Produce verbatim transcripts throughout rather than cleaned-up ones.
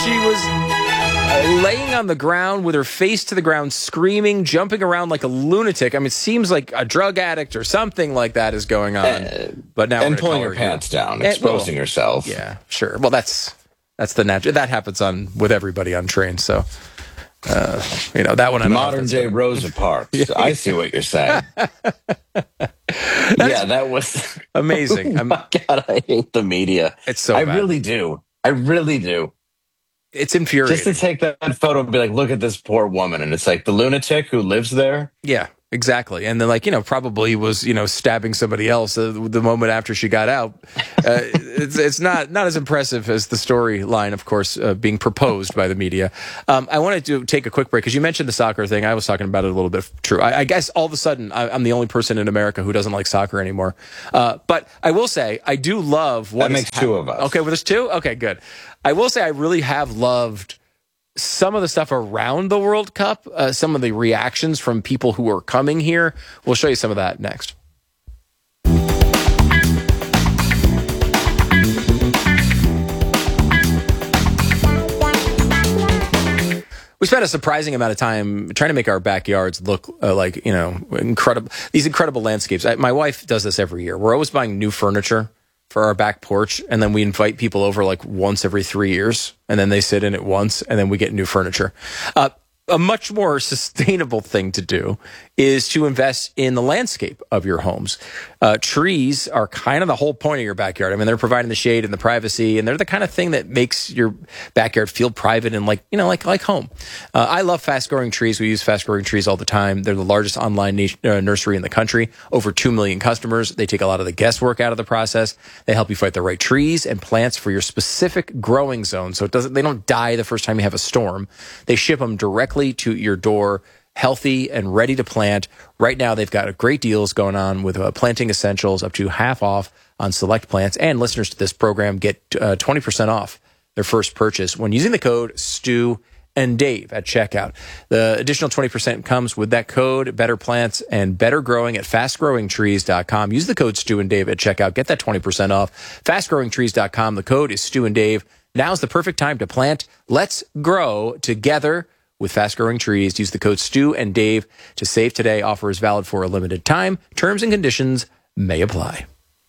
she was uh, laying on the ground with her face to the ground, screaming, jumping around like a lunatic. I mean, it seems like a drug addict or something like that is going on. Uh, but now and pulling her, her pants here. down, exposing and, well, herself. Yeah, sure. Well, that's that's the natural. That happens on with everybody on trains. So, uh, you know, that one. I don't Modern day Rosa Parks. Yeah. I see what you're saying. Yeah, that was amazing. Oh my God, I hate the media. It's so I bad. really do. I really do. It's infuriating. Just to take that photo and be like, look at this poor woman. And it's like the lunatic who lives there. Yeah, exactly. And then, like, you know, probably was, you know, stabbing somebody else uh, the moment after she got out. Uh, it's it's not, not as impressive as the storyline, of course, uh, being proposed by the media. Um, I wanted to take a quick break because you mentioned the soccer thing. I was talking about it a little bit. True. I, I guess all of a sudden I, I'm the only person in America who doesn't like soccer anymore. Uh, but I will say I do love what that makes two of us. Okay, well, there's two? Okay, good. I will say I really have loved some of the stuff around the World Cup, uh, some of the reactions from people who are coming here. We'll show you some of that next. We spent a surprising amount of time trying to make our backyards look uh, like, you know, incredible, these incredible landscapes. I, my wife does this every year. We're always buying new furniture for our back porch, and then we invite people over like once every three years, and then they sit in it once, and then we get new furniture. Uh, a much more sustainable thing to do is to invest in the landscape of your homes. Uh, trees are kind of the whole point of your backyard. I mean, they're providing the shade and the privacy, and they're the kind of thing that makes your backyard feel private and like, you know, like like home. Uh, I love fast-growing trees. We use fast-growing trees all the time. They're the largest online nation, uh, nursery in the country. Over two million customers. They take a lot of the guesswork out of the process. They help you find the right trees and plants for your specific growing zone, so it doesn't. They don't die the first time you have a storm. They ship them directly to your door, healthy and ready to plant. Right now, they've got great deals going on with uh, planting essentials, up to half off on select plants. And listeners to this program get uh, twenty percent off their first purchase when using the code Stu and Dave at checkout. The additional twenty percent comes with that code, Better Plants and Better Growing at fast growing trees dot com. Use the code Stu and Dave at checkout. Get that twenty percent off. fast growing trees dot com. The code is Stu and Dave. Now's the perfect time to plant. Let's grow together with fast-growing trees. Use the code Stu and Dave to save today. Offer is valid for a limited time. Terms and conditions may apply.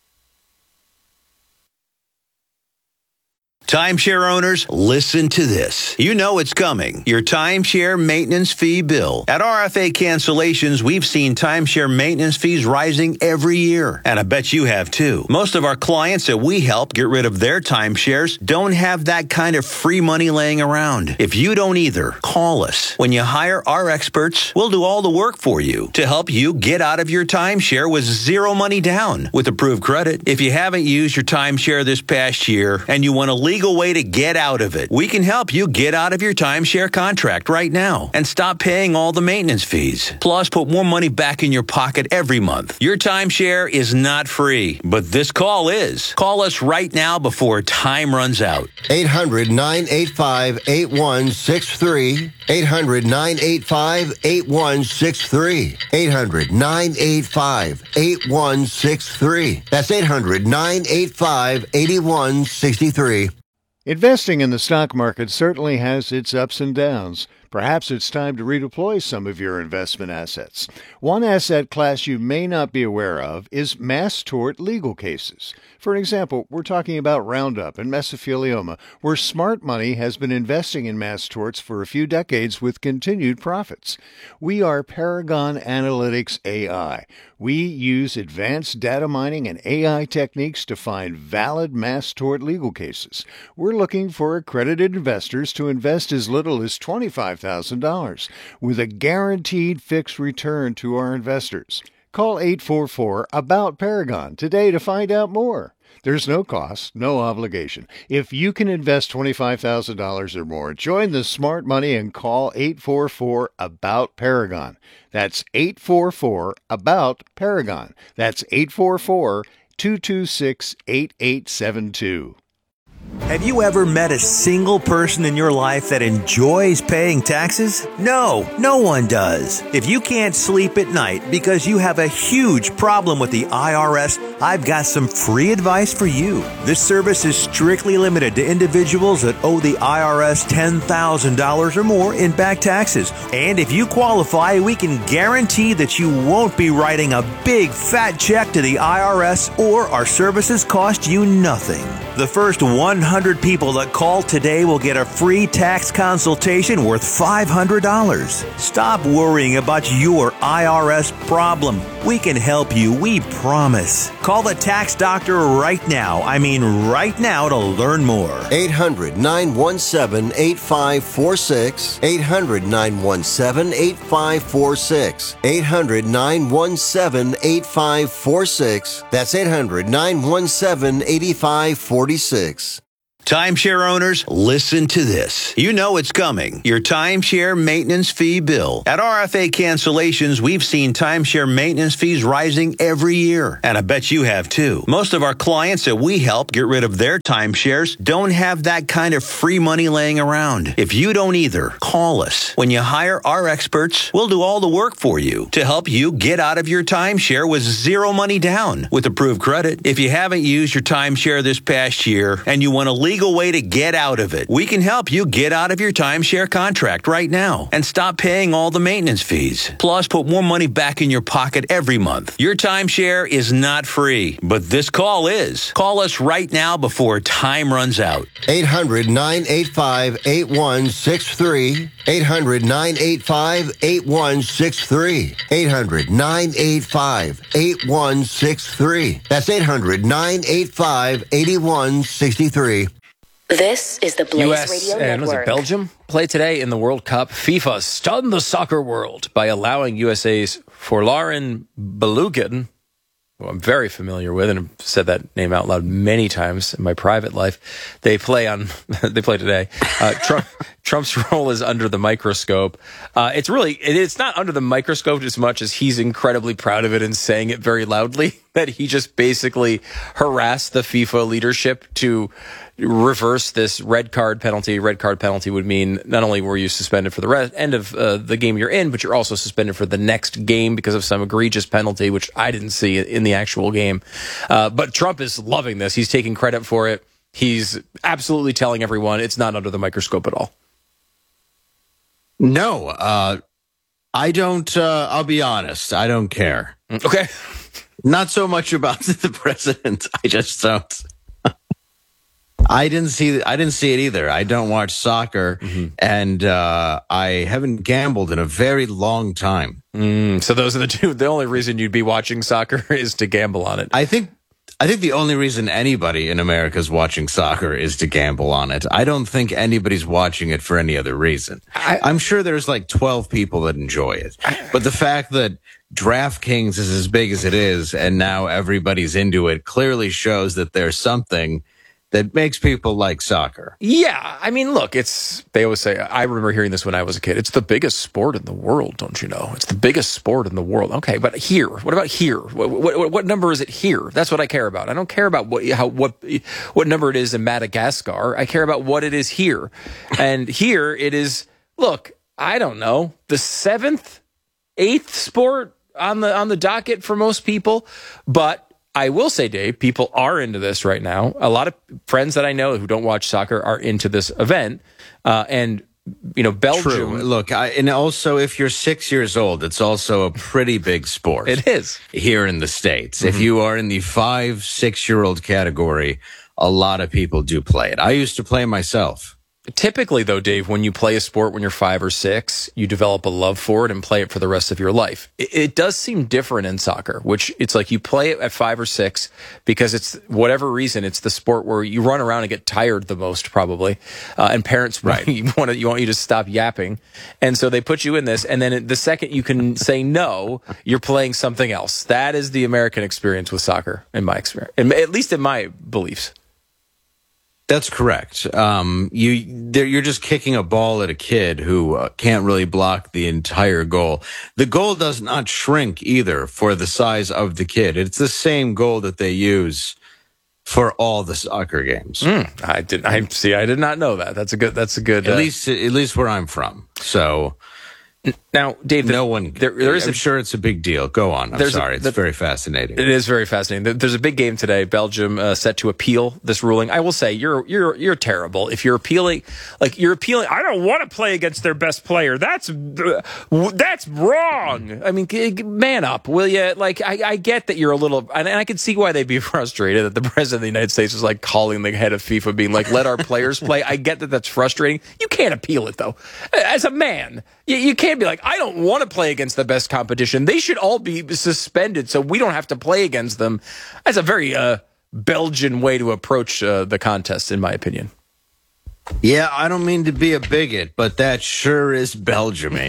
Timeshare owners, listen to this. You know it's coming. Your timeshare maintenance fee bill. At R F A Cancellations, we've seen timeshare maintenance fees rising every year. And I bet you have too. Most of our clients that we help get rid of their timeshares don't have that kind of free money laying around. If you don't either, call us. When you hire our experts, we'll do all the work for you to help you get out of your timeshare with zero money down with approved credit. If you haven't used your timeshare this past year and you want to leave legal way to get out of it. We can help you get out of your timeshare contract right now and stop paying all the maintenance fees. Plus, put more money back in your pocket every month. Your timeshare is not free, but this call is. Call us right now before time runs out. eight hundred, nine eight five, eight one six three. eight hundred, nine eight five, eight one six three. eight hundred, nine eight five, eight one six three. That's eight hundred, nine eight five, eight one six three. Investing in the stock market certainly has its ups and downs. Perhaps it's time to redeploy some of your investment assets. One asset class you may not be aware of is mass tort legal cases. For example, we're talking about Roundup and mesothelioma, where smart money has been investing in mass torts for a few decades with continued profits. We are Paragon Analytics A I. We use advanced data mining and A I techniques to find valid mass tort legal cases. We're looking for accredited investors to invest as little as twenty-five thousand dollars with a guaranteed fixed return to our investors. Call eight four four, ABOUT Paragon today to find out more. There's no cost, no obligation. If you can invest twenty-five thousand dollars or more, join the smart money and call eight four four, ABOUT Paragon. That's eight four four, ABOUT Paragon. That's eight four four, two two six, eight eight seven two. Have you ever met a single person in your life that enjoys paying taxes? No, no one does. If you can't sleep at night because you have a huge problem with the I R S I've got some free advice for you. This service is strictly limited to individuals that owe the I R S ten thousand dollars or more in back taxes. And if you qualify, we can guarantee that you won't be writing a big fat check to the I R S, or our services cost you nothing. The first one hundred people that call today will get a free tax consultation worth five hundred dollars. Stop worrying about your I R S problem. We can help you, we promise. Call the tax doctor right now. I mean right now to learn more. eight hundred, nine one seven, eight five four six. eight hundred, nine one seven, eight five four six. eight hundred, nine one seven, eight five four six. That's eight hundred, nine one seven, eight five four six. Timeshare owners, listen to this. You know it's coming. Your timeshare maintenance fee bill. At R F A Cancellations, we've seen timeshare maintenance fees rising every year. And I bet you have too. Most of our clients that we help get rid of their timeshares don't have that kind of free money laying around. If you don't either, call us. When you hire our experts, we'll do all the work for you to help you get out of your timeshare with zero money down with approved credit. If you haven't used your timeshare this past year and you want to leave legal way to get out of it. We can help you get out of your timeshare contract right now and stop paying all the maintenance fees. Plus, put more money back in your pocket every month. Your timeshare is not free, but this call is. Call us right now before time runs out. eight hundred, nine eight five, eight one six three. eight hundred, nine eight five, eight one six three. eight hundred, nine eight five, eight one six three. That's eight hundred, nine eight five, eight one six three. This is the Blaze U S Radio and was it Network. Belgium play today in the World Cup. FIFA stunned the soccer world by allowing U S A's Forlaren Balogun, who I'm very familiar with and have said that name out loud many times in my private life. They play on. They play today. Uh, Trump, Trump's role is under the microscope. Uh, it's really. It, it's not under the microscope as much as he's incredibly proud of it and saying it very loudly. That he just basically harassed the FIFA leadership to reverse this red card penalty. Red card penalty would mean not only were you suspended for the rest, end of uh, the game you're in, but you're also suspended for the next game because of some egregious penalty, which I didn't see in the actual game. Uh, but Trump is loving this. He's taking credit for it. He's absolutely telling everyone it's not under the microscope at all. No, uh, I don't. Uh, I'll be honest. I don't care. Okay. Not so much about the president. I just don't. I didn't see. I didn't see it either. I don't watch soccer, mm-hmm. and uh, I haven't gambled in a very long time. Mm, so those are the two. The only reason you'd be watching soccer is to gamble on it. I think. I think the only reason anybody in America is watching soccer is to gamble on it. I don't think anybody's watching it for any other reason. I, I'm sure there's like twelve people that enjoy it, but the fact that DraftKings is as big as it is and now everybody's into it clearly shows that there's something that makes people like soccer. Yeah, I mean, look, it's, they always say, I remember hearing this when I was a kid, it's the biggest sport in the world, don't you know? It's the biggest sport in the world. Okay, but here, what about here? What, what, what number is it here? That's what I care about. I don't care about what how what what number it is in Madagascar. I care about what it is here. And here it is, look, I don't know, the seventh, eighth sport on the on the docket for most people, but I will say, Dave, people are into this right now. A lot of friends that I know who don't watch soccer are into this event. Uh, and, you know, Belgium. True. Look, I, and also if you're six years old, it's also a pretty big sport. It is. Here in the States. Mm-hmm. If you are in the five, six-year-old category, a lot of people do play it. I used to play myself. Typically, though, Dave, when you play a sport when you're five or six, you develop a love for it and play it for the rest of your life. It, it does seem different in soccer, which it's like you play it at five or six because it's whatever reason, it's the sport where you run around and get tired the most, probably. Uh, and parents right. you want to, you want you to stop yapping. And so they put you in this. And then the second you can say no, you're playing something else. That is the American experience with soccer, in my experience, at least in my beliefs. That's correct. Um, you, you're just kicking a ball at a kid who uh, can't really block the entire goal. The goal does not shrink either for the size of the kid. It's the same goal that they use for all the soccer games. Mm, I did. I see. I did not know that. That's a good. That's a good. At uh, least, at least where I'm from. So, Now, Dave, the, no one. There, there is I'm a, sure it's a big deal. Go on. I'm sorry. A, it's the, very fascinating. It is very fascinating. There's a big game today. Belgium uh, set to appeal this ruling. I will say you're you're you're terrible if you're appealing. Like you're appealing. I don't want to play against their best player. That's uh, that's wrong. I mean, man up, will you? Like I, I get that you're a little, and I can see why they'd be frustrated that the president of the United States is like calling the head of FIFA, being like, "Let our players play." I get that that's frustrating. You can't appeal it though. As a man, you, you can't be like, I don't want to play against the best competition. They should all be suspended so we don't have to play against them. That's a very uh, Belgian way to approach uh, the contest, in my opinion. Yeah, I don't mean to be a bigot, but that sure is Belgium-y.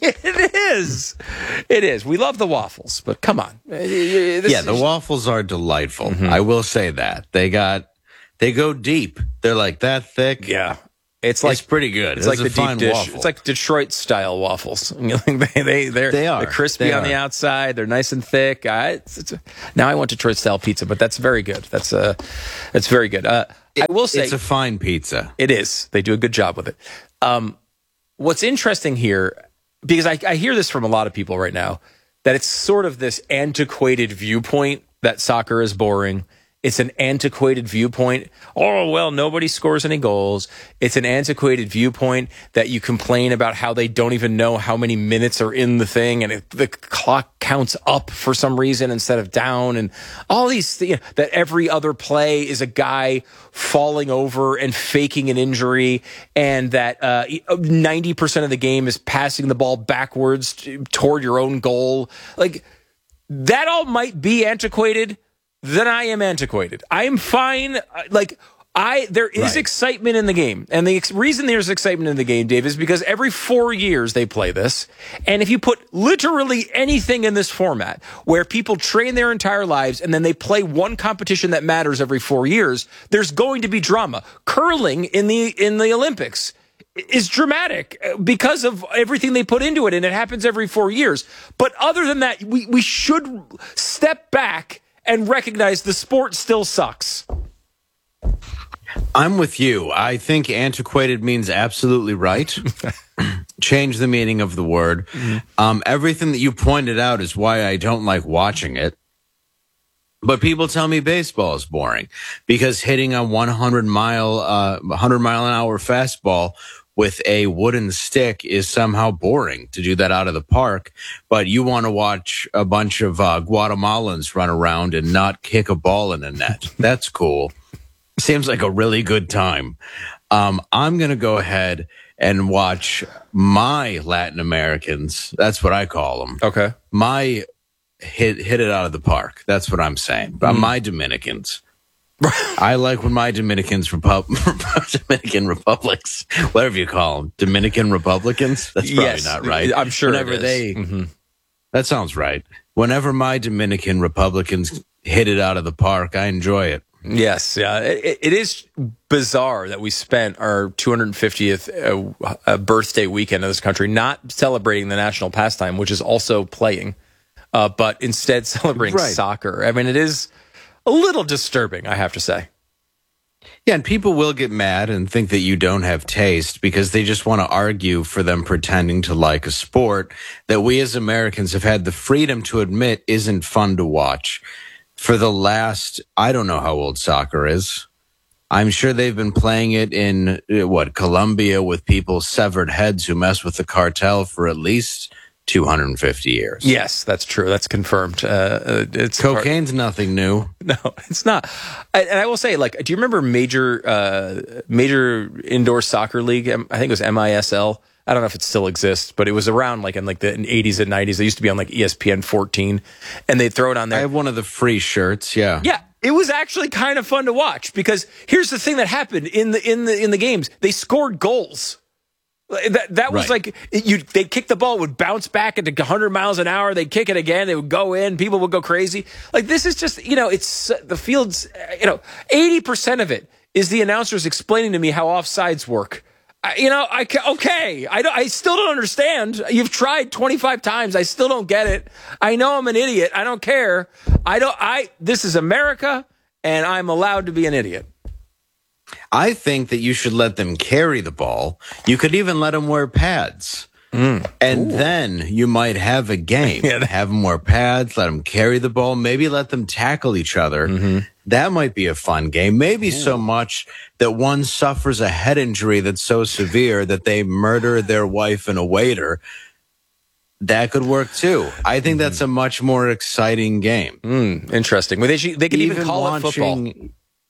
It is. It is. We love the waffles, but come on. This yeah, the is... waffles are delightful. Mm-hmm. I will say that. They got, they go deep. They're like that thick. Yeah. It's like it's pretty good. It's, it's like the fine deep dish. waffle. It's like Detroit style waffles. they they they're, they are they're crispy they on are. the outside. They're nice and thick. Uh, it's, it's a, now I want Detroit style pizza, but that's very good. That's uh, it's very good. Uh, it, I will say it's a fine pizza. It is. They do a good job with it. Um, what's interesting here, because I, I hear this from a lot of people right now, that it's sort of this antiquated viewpoint that soccer is boring. It's an antiquated viewpoint. Oh, well, nobody scores any goals. It's an antiquated viewpoint that you complain about how they don't even know how many minutes are in the thing, and it, the clock counts up for some reason instead of down, and all these things, that every other play is a guy falling over and faking an injury, and that uh, ninety percent of the game is passing the ball backwards to, toward your own goal. Like, that all might be antiquated. Then I am antiquated. I am fine. Like I, there is right. excitement in the game, and the ex- reason there's excitement in the game, Dave, is because every four years they play this, and if you put literally anything in this format, where people train their entire lives and then they play one competition that matters every four years, there's going to be drama. Curling in the in the Olympics is dramatic because of everything they put into it, and it happens every four years. But other than that, we we should step back and recognize the sport still sucks. I'm with you. I think antiquated means absolutely right. Change the meaning of the word. Mm-hmm. Um, everything that you pointed out is why I don't like watching it. But people tell me baseball is boring because hitting a one hundred mile, uh, one hundred mile an hour fastball with a wooden stick is somehow boring to do that out of the park. But you want to watch a bunch of uh, Guatemalans run around and not kick a ball in a net. That's cool. Seems like a really good time. Um, I'm going to go ahead and watch my Latin Americans. That's what I call them. Okay. My hit hit it out of the park. That's what I'm saying. But mm. my Dominicans. I like when my Dominicans Repu- Dominican Republics, whatever you call them, Dominican Republicans. That's probably yes, not right. I'm sure Whenever it is. they, mm-hmm. That sounds right. Whenever my Dominican Republicans hit it out of the park, I enjoy it. Yes, yeah, it, it is bizarre that we spent our two hundred fiftieth uh, uh, birthday weekend in this country not celebrating the national pastime, which is also playing, uh, but instead celebrating right. soccer. I mean, it is a little disturbing, I have to say. Yeah, and people will get mad and think that you don't have taste because they just want to argue for them pretending to like a sport that we as Americans have had the freedom to admit isn't fun to watch. For the last, I don't know how old soccer is. I'm sure they've been playing it in, what, Colombia with people's severed heads who mess with the cartel for at least two hundred fifty years. Yes, that's true. That's confirmed. Uh, it's Cocaine's nothing new. No, it's not. I, and I will say, like, do you remember major, uh, major indoor soccer league? I think it was M I S L. I don't know if it still exists, but it was around like in like the eighties and nineties. They used to be on like E S P N fourteen, and they'd throw it on there. I have one of the free shirts. Yeah, yeah. It was actually kind of fun to watch because here's the thing that happened in the in the in the games. They scored goals. That that was right. like you. They kick the ball, it would bounce back at one hundred miles an hour. They'd kick it again. They would go in. People would go crazy. Like this is just you know, it's the field's you know, eighty percent of it is the announcers explaining to me how offsides work. I, you know, I okay. I don't, I still don't understand. You've tried twenty-five times. I still don't get it. I know I'm an idiot. I don't care. I don't. I. This is America, and I'm allowed to be an idiot. I think that you should let them carry the ball. You could even let them wear pads. Mm. Mm. And Ooh. Then you might have a game. Yeah. Have them wear pads, let them carry the ball, maybe let them tackle each other. Mm-hmm. That might be a fun game. Maybe Ooh. So much that one suffers a head injury that's so severe that they murder their wife and a waiter. That could work too. I think mm-hmm. that's a much more exciting game. Mm, interesting. Well, they, should, they could even, even call watching, it football.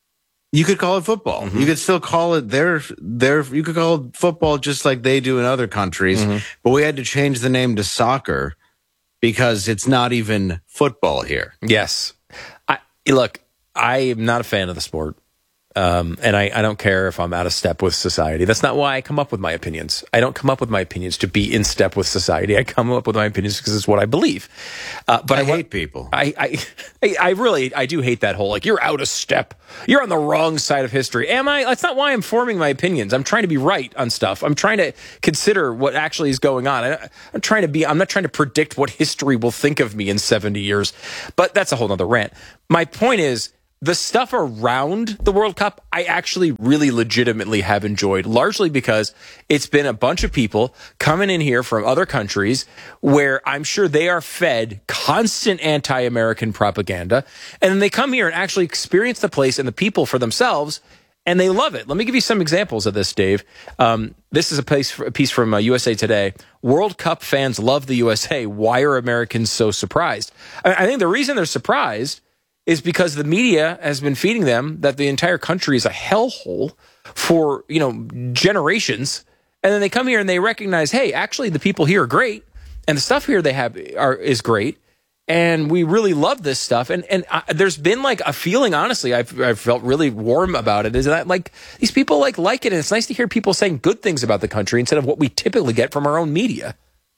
You could call it football. Mm-hmm. You could still call it their, their, you could call it football just like they do in other countries. Mm-hmm. But we had to change the name to soccer because it's not even football here. Yes. I, look, I am not a fan of the sport. Um, and I, I don't care if I'm out of step with society. That's not why I come up with my opinions. I don't come up with my opinions to be in step with society. I come up with my opinions because it's what I believe. Uh, but I, I hate people. I, I, I really, I do hate that whole, like, you're out of step. You're on the wrong side of history. Am I? That's not why I'm forming my opinions. I'm trying to be right on stuff. I'm trying to consider what actually is going on. I, I'm trying to be, I'm not trying to predict what history will think of me in seventy years, but that's a whole nother rant. My point is, the stuff around the World Cup, I actually really legitimately have enjoyed, largely because it's been a bunch of people coming in here from other countries where I'm sure they are fed constant anti-American propaganda. And then they come here and actually experience the place and the people for themselves, and they love it. Let me give you some examples of this, Dave. Um, this is a piece, a piece from uh, U S A Today. World Cup fans love the U S A. Why are Americans so surprised? I, I think the reason they're surprised is because the media has been feeding them that the entire country is a hellhole for, you know, generations. And then they come here and they recognize, hey, actually the people here are great. And the stuff here they have are is great. And we really love this stuff. And and I, there's been like a feeling, honestly, I've, I've felt really warm about it, is that like these people like like it. And it's nice to hear people saying good things about the country instead of what we typically get from our own media.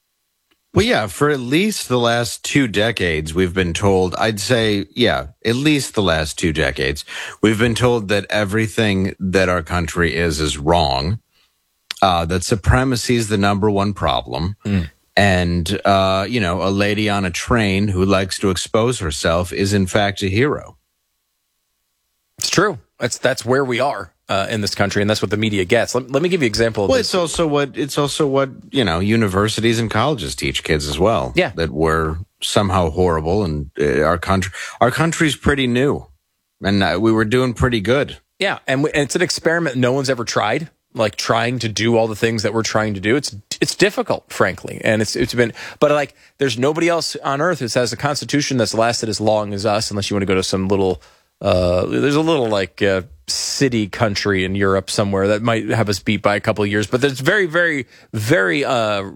Well, yeah, for at least the last two decades, we've been told, I'd say, yeah, at least the last two decades, we've been told that everything that our country is is wrong, uh, that supremacy is the number one problem. Mm. And, uh, you know, a lady on a train who likes to expose herself is, in fact, a hero. It's true. That's that's where we are. Uh, in this country, and that's what the media gets. Let, let me give you an example of well, this. it's also what it's also what you know universities and colleges teach kids as well. Yeah, that we're somehow horrible, and uh, our country our country's pretty new, and uh, we were doing pretty good. Yeah, and, we, and it's an experiment no one's ever tried. Like trying to do all the things that we're trying to do, it's it's difficult, frankly, and it's it's been. But like, there's nobody else on earth who has a constitution that's lasted as long as us, unless you want to go to some little. Uh, there's a little like uh, city country in Europe somewhere that might have us beat by a couple of years, but there's very, very, very uh,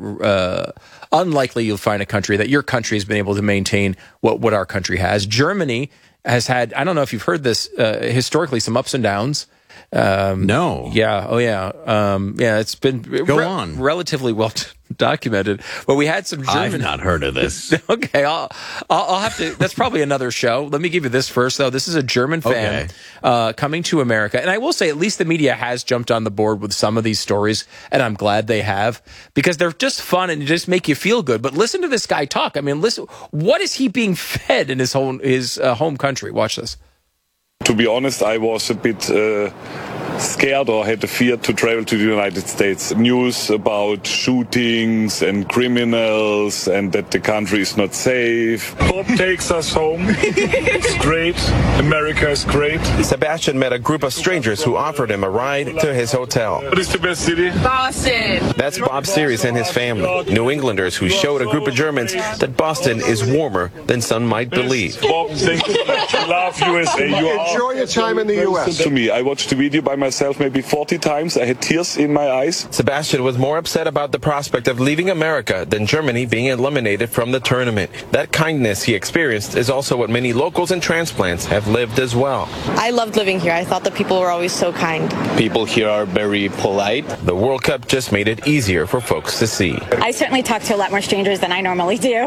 uh, unlikely you'll find a country that your country has been able to maintain what, what our country has. Germany has had, I don't know if you've heard this, uh, historically some ups and downs. Um, no. Yeah. Oh, yeah. Um, yeah. It's been Go re- on. relatively well t- documented, but we had some German. I've not heard of this. Okay. I'll, I'll, I'll have to, that's probably another show. Let me give you this first, though. This is a German fan okay. uh, coming to America. And I will say, at least the media has jumped on the board with some of these stories, and I'm glad they have, because they're just fun and just make you feel good. But listen to this guy talk. I mean, listen, what is he being fed in his home, his uh, home country? Watch this. To be honest, I was a bit uh, scared or had a fear to travel to the United States. News about shootings and criminals and that the country is not safe. God takes us home. It's great. America is great. Sebastian met a group of strangers who offered him a ride to his hotel. What is the best city? Boston. That's Bob Series and his family, New Englanders who showed a group of Germans that Boston is warmer than some might believe. Bob, thank you. Love U S A. You are Enjoy your time in the U S. To me, I watched the video by myself maybe forty times. I had tears in my eyes. Sebastian was more upset about the prospect of leaving America than Germany being eliminated from the tournament. That kindness he experienced is also what many locals and transplants have lived as well. I loved living here. I thought the people were always so kind. People here are very polite. The World Cup just made it easier for folks to see. I certainly talk to a lot more strangers than I normally do.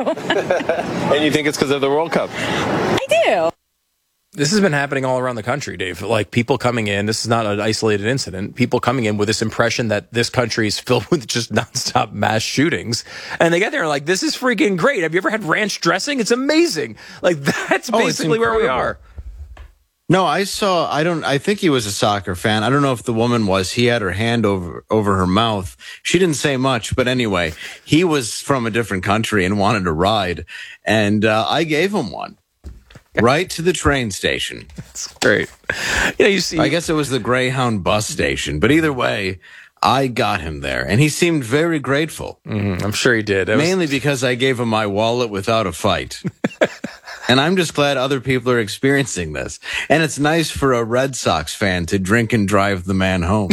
And you think it's because of the World Cup? I do. This has been happening all around the country, Dave. Like people coming in, this is not an isolated incident. People coming in with this impression that this country is filled with just nonstop mass shootings. And they get there and like, this is freaking great. Have you ever had ranch dressing? It's amazing. Like that's oh, basically where we are. No, I saw, I don't, I think he was a soccer fan. I don't know if the woman was. He had her hand over, over her mouth. She didn't say much, but anyway, he was from a different country and wanted a ride. And, uh, I gave him one right to the train station. That's great. You know, you see, I guess it was the Greyhound bus station, but either way, I got him there and he seemed very grateful. Mm-hmm. I'm sure he did. It Mainly was... because I gave him my wallet without a fight. And I'm just glad other people are experiencing this. And it's nice for a Red Sox fan to drink and drive the man home.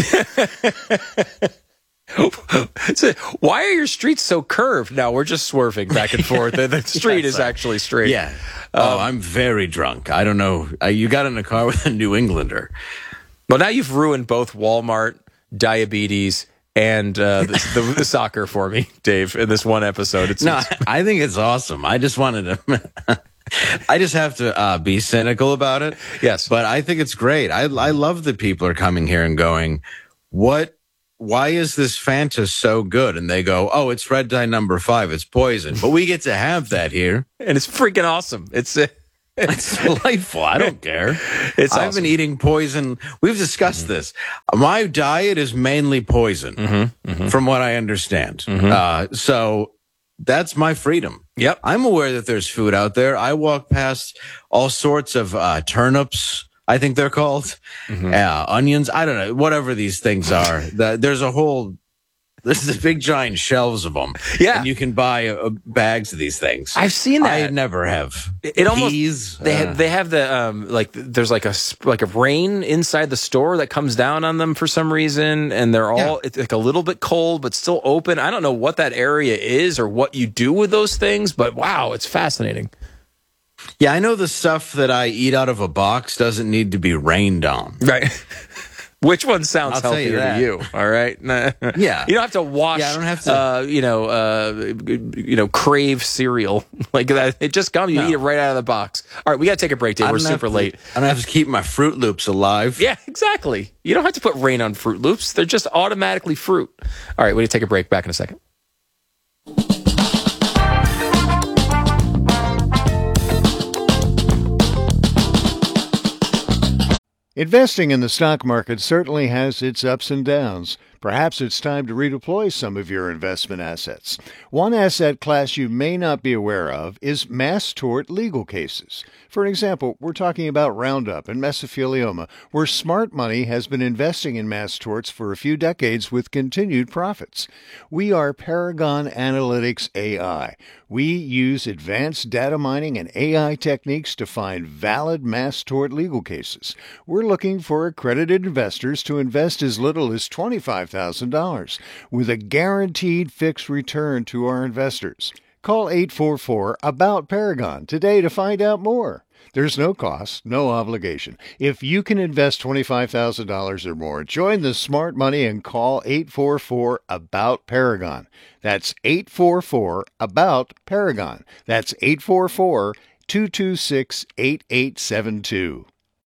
So, why are your streets so curved? No, we're just swerving back and forth. The, the street yes, is actually straight. Yeah. Oh, um, I'm very drunk. I don't know. Uh, you got in a car with a New Englander. Well, now you've ruined both Walmart, diabetes, and uh, the, the, the soccer for me, Dave, in this one episode. It's, no, it's... I think it's awesome. I just wanted to... I just have to uh, be cynical about it. Yes. But I think it's great. I I love that people are coming here and going, what, why is this Fanta so good? And they go, oh, it's red dye number five. It's poison. But we get to have that here. And it's freaking awesome. It's uh, it's delightful. I don't care. It's I've awesome. been eating poison. We've discussed mm-hmm. this. My diet is mainly poison, mm-hmm. Mm-hmm. from what I understand. Mm-hmm. Uh, so that's my freedom. Yep. I'm aware that there's food out there. I walk past all sorts of uh, turnips, I think they're called, mm-hmm. uh, onions. I don't know, whatever these things are. the, there's a whole, there's the big giant shelves of them. Yeah. And you can buy uh, bags of these things. I've seen that. I never have. It, it almost, Peas, they, uh, have, they have the, um, like, there's like a, like a rain inside the store that comes down on them for some reason. And they're all, yeah. it's like a little bit cold, but still open. I don't know what that area is or what you do with those things, but wow, it's fascinating. Yeah, I know the stuff that I eat out of a box doesn't need to be rained on. Right. Which one sounds I'll healthier you to you? All right. Yeah. You don't have to wash. Yeah, I don't have to. Uh, you know. Uh, you know, crave cereal like that. It just comes. You no. eat it right out of the box. All right, we got to take a break, Dave. We're super to, late. I don't have to keep my Fruit Loops alive. Yeah, exactly. You don't have to put rain on Fruit Loops. They're just automatically fruit. All right, we're gonna take a break. Back in a second. Investing in the stock market certainly has its ups and downs. Perhaps it's time to redeploy some of your investment assets. One asset class you may not be aware of is mass tort legal cases. For example, we're talking about Roundup and mesothelioma, where smart money has been investing in mass torts for a few decades with continued profits. We are Paragon Analytics A I. We use advanced data mining and A I techniques to find valid mass tort legal cases. We're looking for accredited investors to invest as little as twenty-five thousand dollars with a guaranteed fixed return to our investors. Call eight four four about Paragon today to find out more. There's no cost, no obligation. If you can invest twenty-five thousand dollars or more, join the smart money and call eight four four about Paragon. That's eight four four about Paragon. That's eight four four, two two six, eight eight seven two.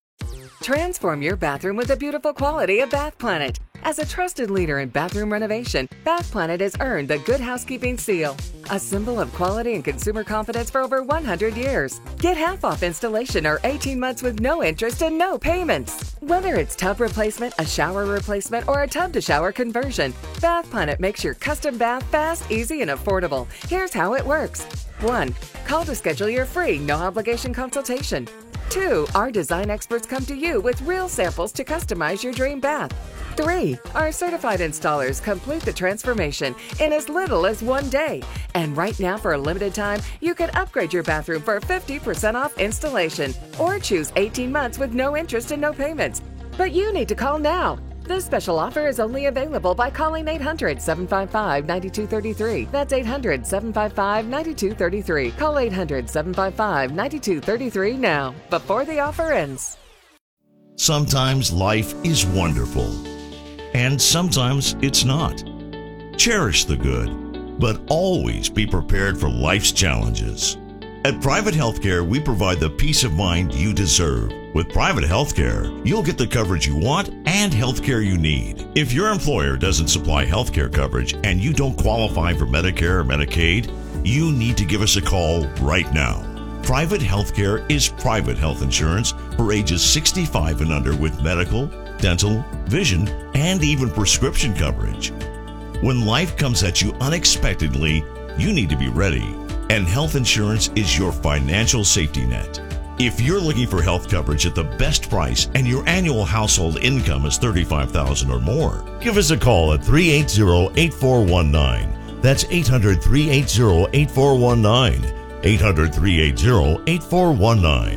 Transform your bathroom with the beautiful quality of Bath Planet. As a trusted leader in bathroom renovation, Bath Planet has earned the Good Housekeeping seal, a symbol of quality and consumer confidence for over one hundred years. Get half off installation or eighteen months with no interest and no payments. Whether it's tub replacement, a shower replacement, or a tub-to-shower conversion, Bath Planet makes your custom bath fast, easy, and affordable. Here's how it works. one. Call to schedule your free, no-obligation consultation. two. Our design experts come to you with real samples to customize your dream bath. three. Our certified installers complete the transformation in as little as one day. And right now, for a limited time, you can upgrade your bathroom for fifty percent off installation or choose eighteen months with no interest and no payments. But you need to call now. This special offer is only available by calling eight hundred, seven five five, nine two three three. That's eight hundred, seven five five, nine two three three. Call eight hundred, seven five five, nine two three three now, before the offer ends. Sometimes life is wonderful, and sometimes it's not. Cherish the good, but always be prepared for life's challenges. At Private Healthcare, we provide the peace of mind you deserve. With Private Healthcare, you'll get the coverage you want and healthcare you need. If your employer doesn't supply healthcare coverage and you don't qualify for Medicare or Medicaid, you need to give us a call right now. Private healthcare is private health insurance for ages sixty-five and under with medical, dental, vision, and even prescription coverage. When life comes at you unexpectedly, you need to be ready, and health insurance is your financial safety net. If you're looking for health coverage at the best price and your annual household income is thirty-five thousand dollars or more, give us a call at three eight zero, eight four one nine. That's eight hundred, three eight zero, eight four one nine. eight hundred, three eight zero, eight four one nine.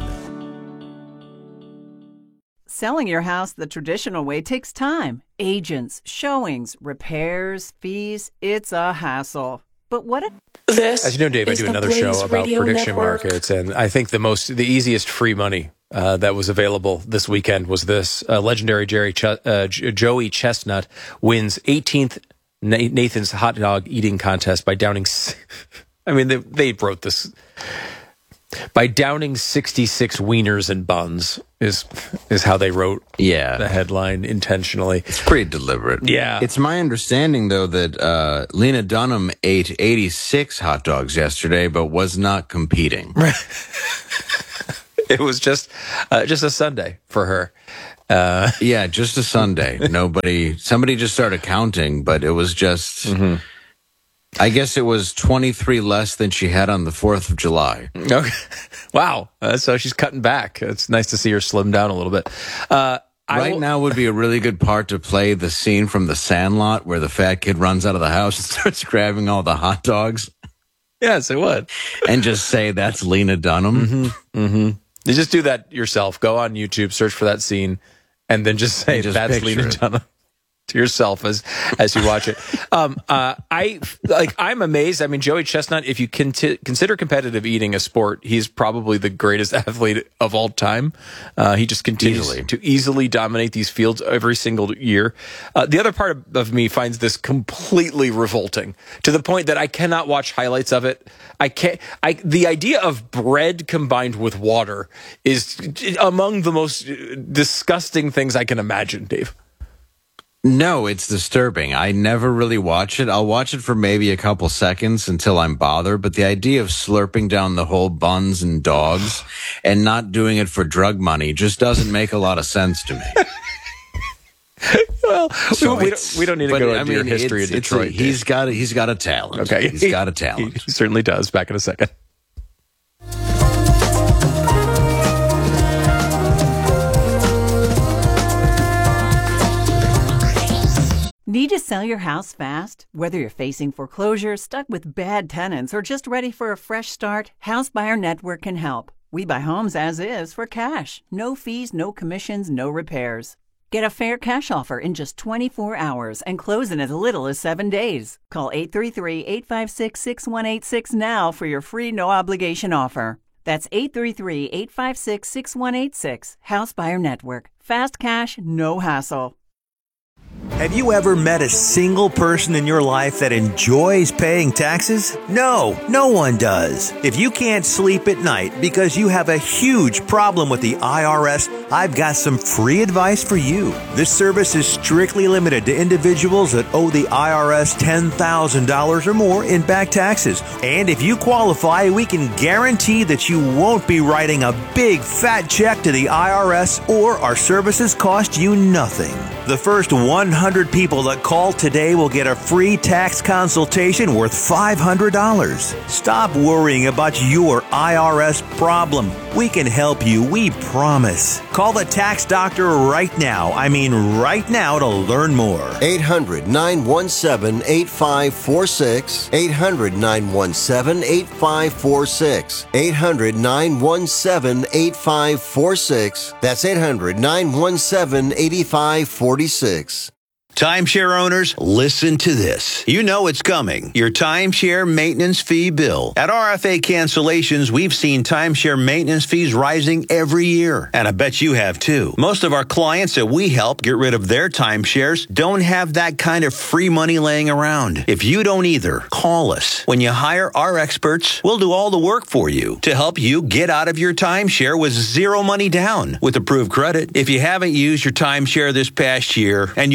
Selling your house the traditional way takes time. Agents, showings, repairs, fees. It's a hassle. But what if... As you know, Dave, I do another show about prediction markets, and I think the most, the easiest free money uh, that was available this weekend was this. Uh, legendary Jerry Ch- uh, Joey Chestnut wins eighteenth Nathan's hot dog eating contest by downing... I mean, they, they wrote this by downing sixty-six wieners and buns is is how they wrote yeah. the headline intentionally. It's pretty deliberate. Yeah. It's my understanding, though, that uh, Lena Dunham ate eighty-six hot dogs yesterday, but was not competing. It was just uh, just a Sunday for her. Uh, yeah, just a Sunday. Nobody, somebody just started counting, but it was just... Mm-hmm. I guess it was twenty-three less than she had on the fourth of July. Okay. Wow. Uh, so she's cutting back. It's nice to see her slim down a little bit. Uh, right will- now would be a really good part to play the scene from The Sandlot where the fat kid runs out of the house and starts grabbing all the hot dogs. Yes, it would. And just say, that's Lena Dunham. Mm-hmm. Mm-hmm. You just do that yourself. Go on YouTube, search for that scene, and then just say, just that's Lena it. Dunham. To yourself as as you watch it. Um, uh, I like. I'm amazed. I mean, Joey Chestnut. If you conti- consider competitive eating a sport, he's probably the greatest athlete of all time. Uh, he just continues easily. to easily dominate these fields every single year. Uh, the other part of, of me finds this completely revolting to the point that I cannot watch highlights of it. I can't. I the idea of bread combined with water is among the most disgusting things I can imagine, Dave. No, it's disturbing. I never really watch it. I'll watch it for maybe a couple seconds until I'm bothered. But the idea of slurping down the whole buns and dogs and not doing it for drug money just doesn't make a lot of sense to me. Well, so we, don't, we don't need to go into your history of Detroit. A, he's got a, he's got a talent. Okay, he's got a talent. He certainly does. Back in a second. Need to sell your house fast? Whether you're facing foreclosure, stuck with bad tenants, or just ready for a fresh start, House Buyer Network can help. We buy homes as is for cash. No fees, no commissions, no repairs. Get a fair cash offer in just twenty-four hours and close in as little as seven days. Call eight three three, eight five six, six one eight six now for your free no-obligation offer. That's eight three three, eight five six, six one eight six. House Buyer Network. Fast cash, no hassle. Have you ever met a single person in your life that enjoys paying taxes? No, no one does. If you can't sleep at night because you have a huge problem with the I R S, I've got some free advice for you. This service is strictly limited to individuals that owe the I R S ten thousand dollars or more in back taxes. And if you qualify, we can guarantee that you won't be writing a big fat check to the I R S or our services cost you nothing. The first one hundred people that call today will get a free tax consultation worth five hundred dollars. Stop worrying about your I R S problem. We can help you, we promise. Call the tax doctor right now. I mean right now to learn more. eight hundred, nine one seven, eight five four six. eight hundred, nine one seven, eight five four six. eight hundred, nine one seven, eight five four six. That's eight hundred, nine one seven, eight five four six. Timeshare owners, listen to this. You know it's coming. Your timeshare maintenance fee bill. At R F A Cancellations, we've seen timeshare maintenance fees rising every year. And I bet you have too. Most of our clients that we help get rid of their timeshares don't have that kind of free money laying around. If you don't either, call us. When you hire our experts, we'll do all the work for you to help you get out of your timeshare with zero money down with approved credit. If you haven't used your timeshare this past year and you want to legally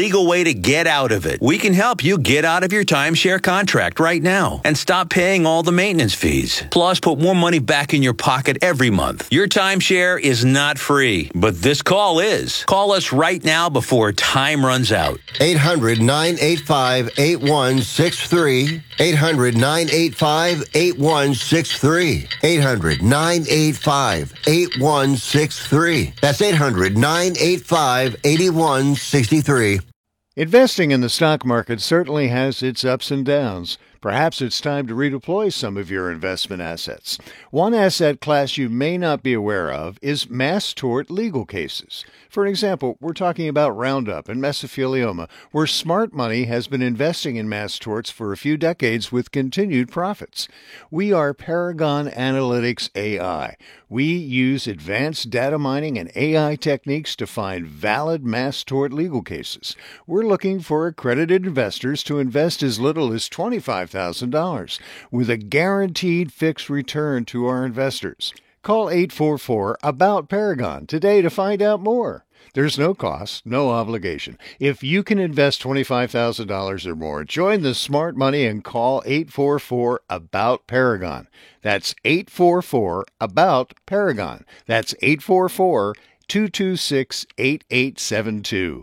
legal way to get out of it. We can help you get out of your timeshare contract right now and stop paying all the maintenance fees. Plus, put more money back in your pocket every month. Your timeshare is not free, but this call is. Call us right now before time runs out. eight hundred, nine eight five, eight one six three. eight hundred, nine eight five, eight one six three. eight hundred, nine eight five, eight one six three. That's eight hundred, nine eight five, eight one six three. Investing in the stock market certainly has its ups and downs. Perhaps it's time to redeploy some of your investment assets. One asset class you may not be aware of is mass tort legal cases. For example, we're talking about Roundup and mesothelioma, where smart money has been investing in mass torts for a few decades with continued profits. We are Paragon Analytics A I. We use advanced data mining and A I techniques to find valid mass tort legal cases. We're looking for accredited investors to invest as little as twenty-five thousand dollars with a guaranteed fixed return to our investors. Call eight four four, A B O U T, Paragon today to find out more. There's no cost, no obligation. If you can invest twenty-five thousand dollars or more, join the smart money and call eight four four, A B O U T, Paragon. That's eight four four, A B O U T, Paragon. That's eight four four, two two six, eight eight seven two.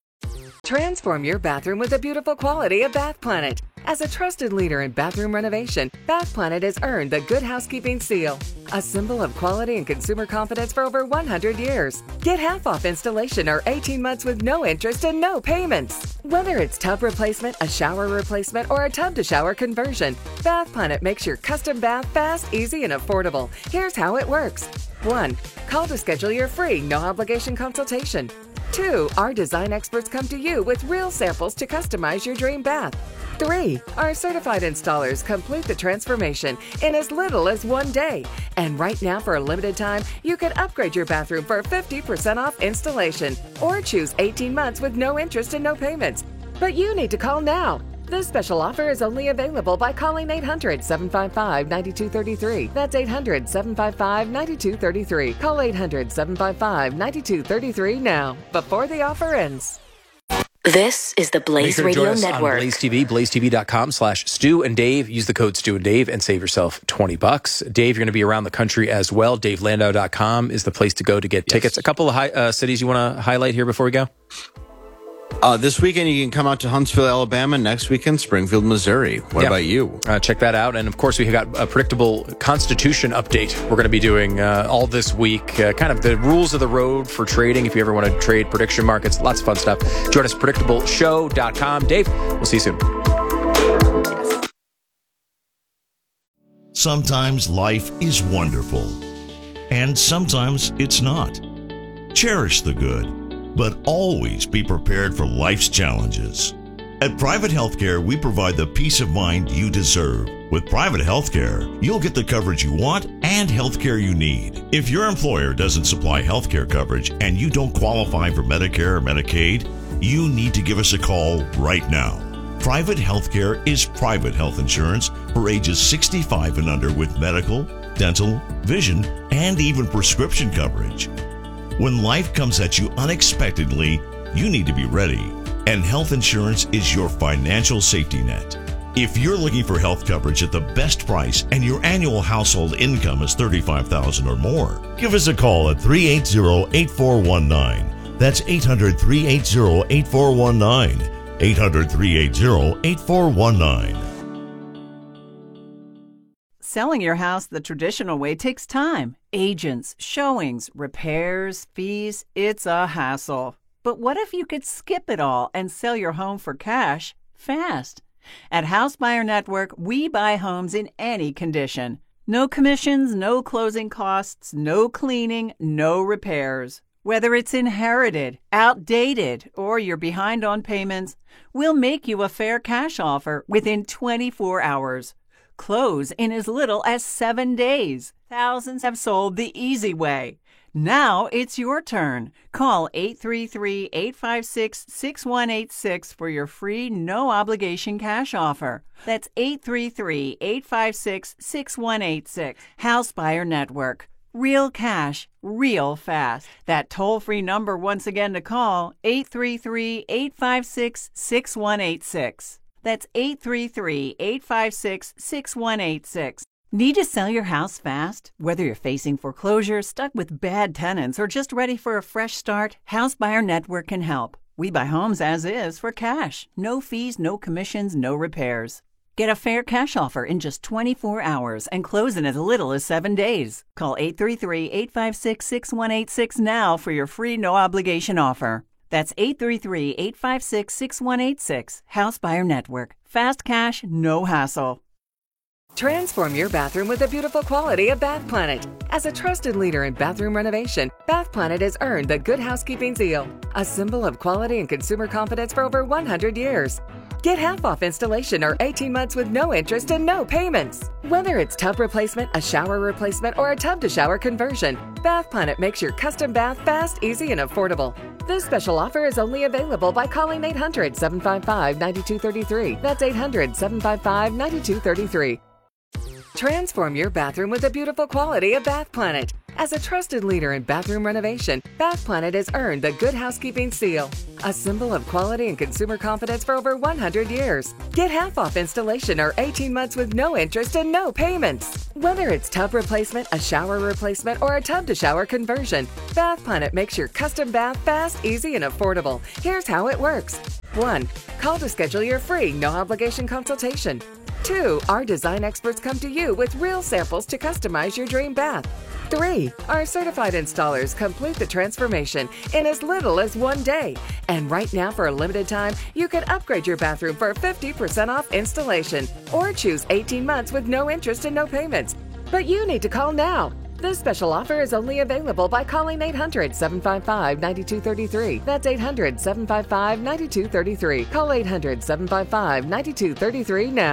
Transform your bathroom with the beautiful quality of Bath Planet. As a trusted leader in bathroom renovation, Bath Planet has earned the Good Housekeeping seal, a symbol of quality and consumer confidence for over one hundred years. Get half off installation or eighteen months with no interest and no payments. Whether it's tub replacement, a shower replacement, or a tub-to-shower conversion, Bath Planet makes your custom bath fast, easy, and affordable. Here's how it works. one. Call to schedule your free, no-obligation consultation. two. Our design experts come to you with real samples to customize your dream bath. three. Our certified installers complete the transformation in as little as one day. And right now, for a limited time, you can upgrade your bathroom for fifty percent off installation or choose eighteen months with no interest and no payments. But you need to call now. This special offer is only available by calling eight hundred, seven five five, nine two three three. That's eight hundred, seven five five, nine two three three. Call eight hundred, seven five five, nine two three three now, before the offer ends. This is the Blaze Make sure to Radio join us Network. on Blaze T V, blaze t v dot com slash Stu and Dave. Use the code Stu and Dave and save yourself twenty bucks. Dave, you're going to be around the country as well. dave landau dot com is the place to go to get yes. tickets. A couple of high, uh, cities you want to highlight here before we go? Uh, this weekend, you can come out to Huntsville, Alabama. Next weekend, Springfield, Missouri. What yeah. about you? Uh, check that out. And, of course, we got a predictable Constitution update we're going to be doing uh, all this week. Uh, kind of the rules of the road for trading if you ever want to trade prediction markets. Lots of fun stuff. Join us at predictable show dot com. Dave, we'll see you soon. Sometimes life is wonderful, and sometimes it's not. Cherish the good, but always be prepared for life's challenges. At Private Healthcare, we provide the peace of mind you deserve. With Private Healthcare, you'll get the coverage you want and healthcare you need. If your employer doesn't supply healthcare coverage and you don't qualify for Medicare or Medicaid, you need to give us a call right now. Private Healthcare is private health insurance for ages sixty-five and under with medical, dental, vision, and even prescription coverage. When life comes at you unexpectedly, you need to be ready, and health insurance is your financial safety net. If you're looking for health coverage at the best price and your annual household income is thirty-five thousand dollars or more, give us a call at three eight zero, eight four one nine. That's eight hundred, three eight zero, eight four one nine. eight hundred, three eight zero, eight four one nine. Selling your house the traditional way takes time. Agents, showings, repairs, fees, it's a hassle. But what if you could skip it all and sell your home for cash fast? At House Buyer Network, we buy homes in any condition. No commissions, no closing costs, no cleaning, no repairs. Whether it's inherited, outdated, or you're behind on payments, we'll make you a fair cash offer within twenty-four hours. Close in as little as seven days. Thousands have sold the easy way. Now it's your turn. Call eight three three, eight five six, six one eight six for your free no-obligation cash offer. That's eight three three, eight five six, six one eight six. House Buyer Network. real cash, real fast. That toll-free number once again to call, eight three three, eight five six, six one eight six. That's eight three three, eight five six, six one eight six. Need to sell your house fast? Whether you're facing foreclosure, stuck with bad tenants, or just ready for a fresh start, House Buyer Network can help. We buy homes as is for cash. No fees, no commissions, no repairs. Get a fair cash offer in just twenty-four hours and close in as little as seven days. Call eight three three, eight five six, six one eight six now for your free no-obligation offer. That's eight three three, eight five six, six one eight six. House Buyer Network. Fast cash, no hassle. Transform your bathroom with the beautiful quality of Bath Planet. As a trusted leader in bathroom renovation, Bath Planet has earned the Good Housekeeping seal, a symbol of quality and consumer confidence for over one hundred years. Get half off installation or eighteen months with no interest and no payments. Whether it's tub replacement, a shower replacement, or a tub-to-shower conversion, Bath Planet makes your custom bath fast, easy, and affordable. This special offer is only available by calling eight hundred, seven five five, nine two three three. That's eight hundred, seven five five, nine two three three. Transform your bathroom with the beautiful quality of Bath Planet. As a trusted leader in bathroom renovation, Bath Planet has earned the Good Housekeeping seal, a symbol of quality and consumer confidence for over one hundred years. Get half off installation or eighteen months with no interest and no payments. Whether it's tub replacement, a shower replacement, or a tub-to-shower conversion, Bath Planet makes your custom bath fast, easy, and affordable. Here's how it works. one. Call to schedule your free, no-obligation consultation. two. Our design experts come to you with real samples to customize your dream bath. three. Our certified installers complete the transformation in as little as one day. And right now, for a limited time, you can upgrade your bathroom for fifty percent off installation or choose eighteen months with no interest and no payments. But you need to call now. This special offer is only available by calling eight hundred, seven five five, nine two three three. That's eight hundred, seven five five, nine two three three. Call eight hundred, seven five five, nine two three three now.